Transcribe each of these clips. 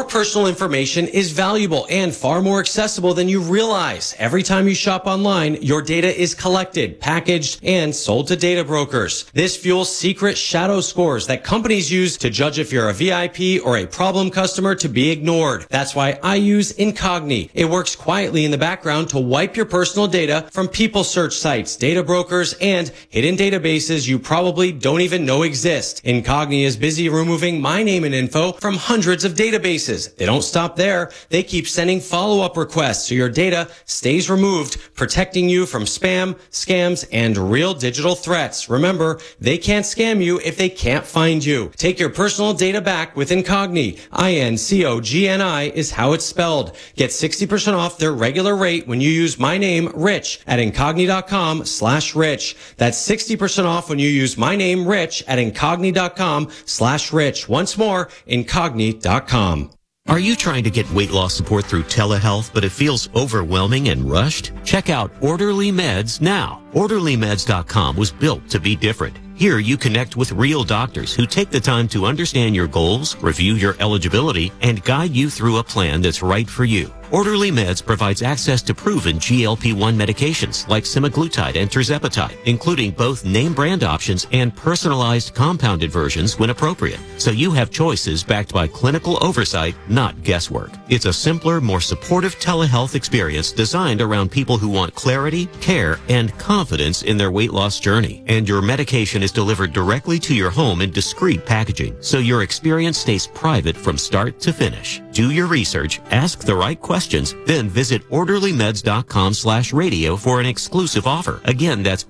personal information is valuable and far more accessible than you realize. Every time you shop online, your data is collected, packaged, and sold to data brokers. This fuels secret shadow scores that companies use to judge if you're a VIP or a problem customer to be ignored. That's why I use Incogni. It works quietly in the background to wipe your personal data from people search sites, data brokers, and hidden databases you probably don't even know exist. Incogni is busy removing my name and info from hundreds of databases. They don't stop there. They keep sending follow-up requests so your data stays removed, protecting you from spam, scams, and real digital threats. Remember, they can't scam you if they can't find you. Take your personal data back with Incogni. Incogni is how it's spelled. Get 60% off their regular rate when you use my name, Rich, at Incogni.com/Rich. That's 60% off when you use my name, Rich, at Incogni.com/Rich. Once more, Incogni.com. Are you trying to get weight loss support through telehealth, but it feels overwhelming and rushed? Check out Orderly Meds now. OrderlyMeds.com was built to be different. Here you connect with real doctors who take the time to understand your goals, review your eligibility, and guide you through a plan that's right for you. Orderly Meds provides access to proven GLP-1 medications like semaglutide and tirzepatide, including both name brand options and personalized compounded versions when appropriate. So you have choices backed by clinical oversight, not guesswork. It's a simpler, more supportive telehealth experience designed around people who want clarity, care, and confidence in their weight loss journey. And your medication is delivered directly to your home in discreet packaging, so your experience stays private from start to finish. Do your research, ask the right questions, then visit orderlymeds.com/radio for an exclusive offer. Again, that's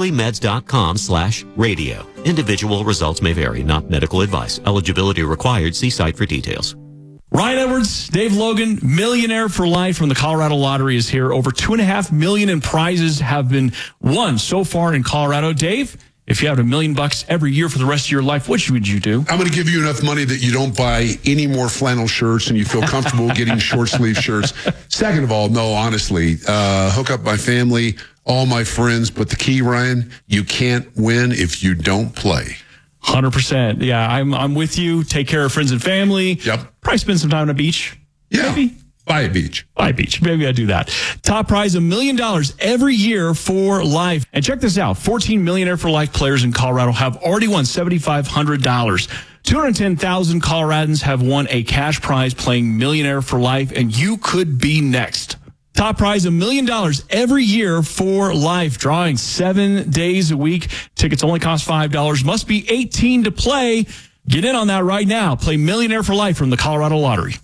orderlymeds.com/radio. Individual results may vary, not medical advice. Eligibility required. See site for details. Ryan Edwards, Dave Logan, Millionaire for Life from the Colorado Lottery is here. Over $2.5 million in prizes have been won so far in Colorado. Dave, if you had $1 million every year for the rest of your life, which would you do? I'm going to give you enough money that you don't buy any more flannel shirts and you feel comfortable getting short sleeve shirts. Second of all, no, honestly, hook up my family, all my friends. But the key, Ryan, you can't win if you don't play. 100%. Yeah, I'm with you. Take care of friends and family. Yep. Probably spend some time on a beach. Yeah. Maybe. Buy a beach. Buy a beach. Maybe I do that. Top prize, $1 million every year for life. And check this out. 14 Millionaire for Life players in Colorado have already won $7,500. 210,000 Coloradans have won a cash prize playing Millionaire for Life, and you could be next. Top prize, $1 million every year for life. Drawing 7 days a week. Tickets only cost $5. Must be 18 to play. Get in on that right now. Play Millionaire for Life from the Colorado Lottery.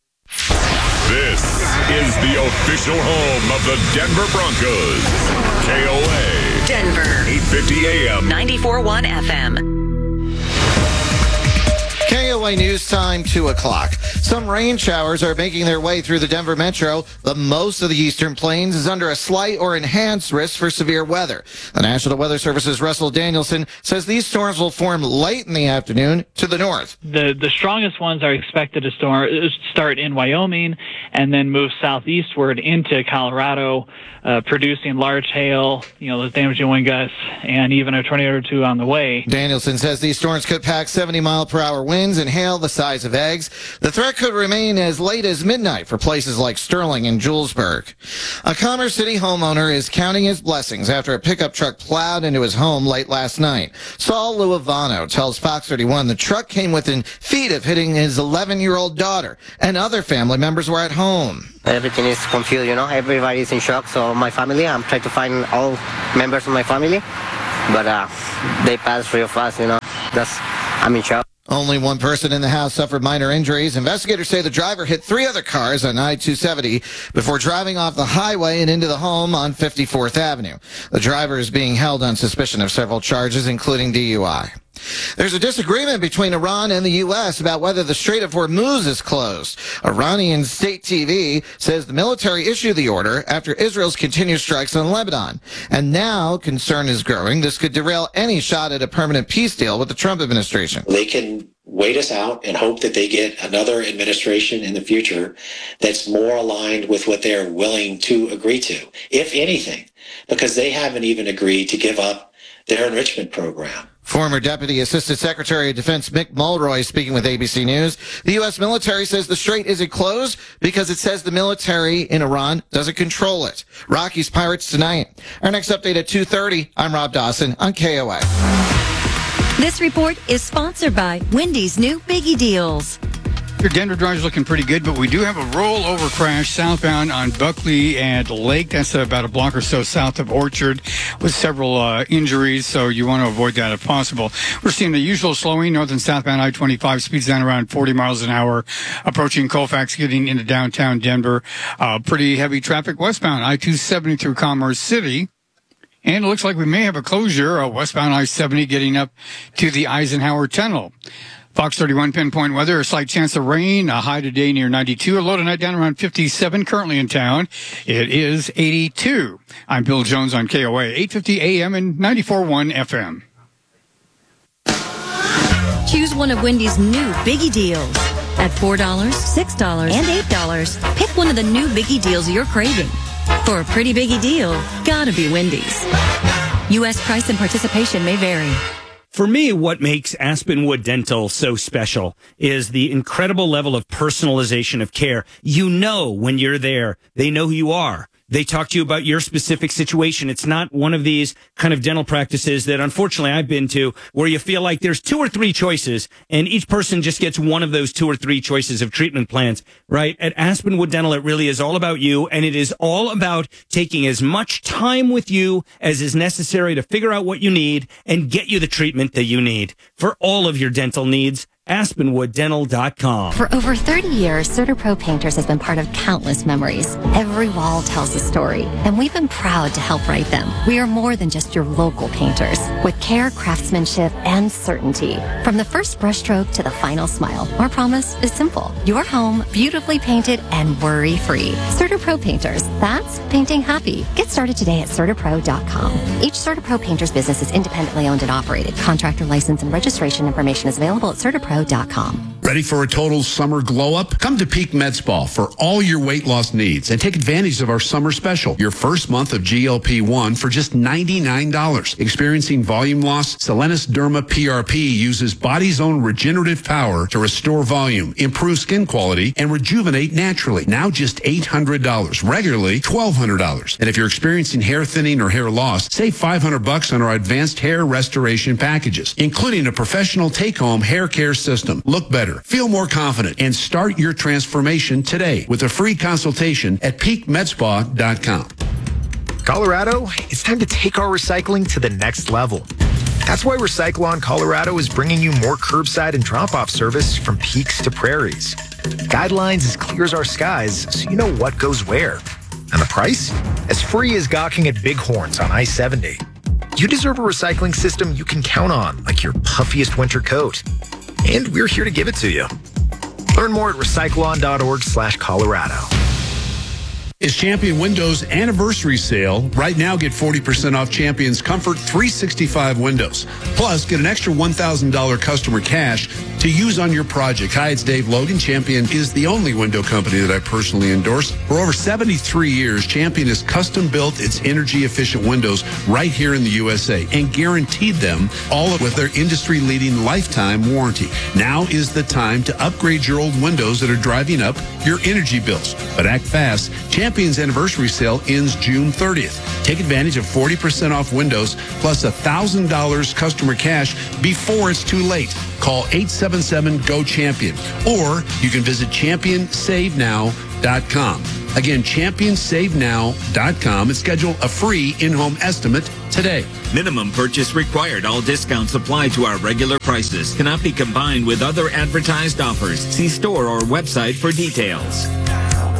This is the official home of the Denver Broncos. KOA. Denver. 850 AM. 94.1 FM. KOA News Time, 2 o'clock. Some rain showers are making their way through the Denver metro, but most of the Eastern Plains is under a slight or enhanced risk for severe weather. The National Weather Service's Russell Danielson says these storms will form late in the afternoon to the north. The strongest ones are expected to start in Wyoming and then move southeastward into Colorado, producing large hail, those damaging wind gusts, and even a tornado or two on the way. Danielson says these storms could pack 70-mile-per-hour winds and hail the size of eggs. The threat could remain as late as midnight for places like Sterling and Julesburg. A Commerce City homeowner is counting his blessings after a pickup truck plowed into his home late last night. Saul Luavano tells Fox 31 the truck came within feet of hitting his 11-year-old daughter, and other family members were at home. Everything is confused, everybody's in shock. So my family, I'm trying to find all members of my family, but they passed real fast, I'm in shock. Only one person in the house suffered minor injuries. Investigators say the driver hit 3 other cars on I-270 before driving off the highway and into the home on 54th Avenue. The driver is being held on suspicion of several charges, including DUI. There's a disagreement between Iran and the U.S. about whether the Strait of Hormuz is closed. Iranian state TV says the military issued the order after Israel's continued strikes on Lebanon. And now concern is growing. This could derail any shot at a permanent peace deal with the Trump administration. They can wait us out and hope that they get another administration in the future that's more aligned with what they're willing to agree to, if anything, because they haven't even agreed to give up their enrichment program. Former Deputy Assistant Secretary of Defense Mick Mulroy speaking with ABC News. The U.S. military says the strait isn't closed because it says the military in Iran doesn't control it. Rockies Pirates tonight. Our next update at 2:30. I'm Rob Dawson on KOA. This report is sponsored by Wendy's new Biggie Deals. Your Denver drive is looking pretty good, but we do have a rollover crash southbound on Buckley and Lake. That's about a block or so south of Orchard with several injuries, so you want to avoid that if possible. We're seeing the usual slowing. North and southbound I-25 speeds down around 40 miles an hour, approaching Colfax, getting into downtown Denver. Pretty heavy traffic westbound I-270 through Commerce City. And it looks like we may have a closure westbound I-70 getting up to the Eisenhower Tunnel. Fox 31 pinpoint weather, a slight chance of rain, a high today near 92, a low tonight down around 57, currently in town. It is 82. I'm Bill Jones on KOA, 850 AM and 94.1 FM. Choose one of Wendy's new Biggie Deals. At $4, $6, and $8, pick one of the new Biggie Deals you're craving. For a pretty biggie deal, gotta be Wendy's. U.S. price and participation may vary. For me, what makes Aspenwood Dental so special is the incredible level of personalization of care. You know when you're there, they know who you are. They talk to you about your specific situation. It's not one of these kind of dental practices that unfortunately I've been to where you feel like there's 2 or 3 choices and each person just gets one of those 2 or 3 choices of treatment plans, right? At Aspenwood Dental, it really is all about you, and it is all about taking as much time with you as is necessary to figure out what you need and get you the treatment that you need for all of your dental needs. AspenwoodDental.com. For over 30 years, CertaPro Painters has been part of countless memories. Every wall tells a story, and we've been proud to help write them. We are more than just your local painters. With care, craftsmanship, and certainty. From the first brushstroke to the final smile, our promise is simple. Your home, beautifully painted and worry-free. CertaPro Painters. That's painting happy. Get started today at CertaPro.com. Each CertaPro Painters business is independently owned and operated. Contractor license and registration information is available at CertaPro.com. Ready for a total summer glow up? Come to Peak Med Spa for all your weight loss needs and take advantage of our summer special. Your first month of GLP-1 for just $99. Experiencing volume loss? Solenis Derma PRP uses body's own regenerative power to restore volume, improve skin quality, and rejuvenate naturally. Now just $800. Regularly $1,200. And if you're experiencing hair thinning or hair loss, save $500 on our advanced hair restoration packages, including a professional take-home hair care system. Look better, feel more confident, and start your transformation today with a free consultation at peakmedspa.com. Colorado, it's time to take our recycling to the next level. That's why Recyclon Colorado is bringing you more curbside and drop-off service from peaks to prairies. Guidelines as clear as our skies, so you know what goes where. And the price? As free as gawking at Bighorns on I-70. You deserve a recycling system you can count on, like your puffiest winter coat. And we're here to give it to you. Learn more at recyclon.org/Colorado. It's Champion Windows anniversary sale. Right now, get 40% off Champion's Comfort 365 windows. Plus, get an extra $1,000 customer cash to use on your project. Hi, it's Dave Logan. Champion is the only window company that I personally endorse. For over 73 years, Champion has custom built its energy-efficient windows right here in the USA and guaranteed them all with their industry-leading lifetime warranty. Now is the time to upgrade your old windows that are driving up your energy bills. But act fast. Champion's anniversary sale ends June 30th. Take advantage of 40% off windows plus $1,000 customer cash before it's too late. Call 877-GO-CHAMPION or you can visit ChampionSaveNow.com. Again, ChampionSaveNow.com and schedule a free in-home estimate today. Minimum purchase required. All discounts apply to our regular prices. Cannot be combined with other advertised offers. See store or website for details.